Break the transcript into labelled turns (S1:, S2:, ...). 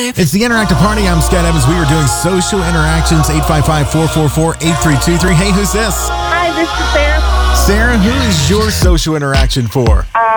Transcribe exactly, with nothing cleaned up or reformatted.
S1: It's the Interactive Party. I'm Scott Evans. We are doing social interactions. eight five five, four four four, eight three two three. Hey, who's this?
S2: Hi, this is Sarah.
S1: Sarah, who is your social interaction for?
S2: Uh,